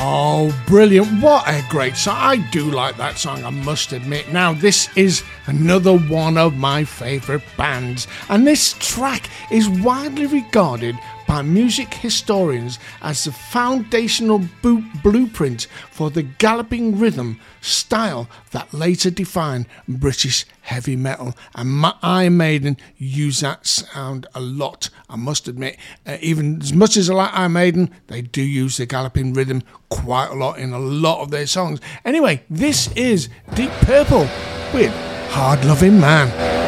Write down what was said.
Oh, brilliant. What a great song. I do like that song, I must admit. Now, this is another one of my favourite bands, and this track is widely regarded by music historians as the foundational blueprint for the galloping rhythm style that later defined British heavy metal, and Iron Maiden use that sound a lot, I must admit. Even as much as I like Iron Maiden, they do use the galloping rhythm quite a lot in a lot of their songs. Anyway, this is Deep Purple with Hard Loving Man.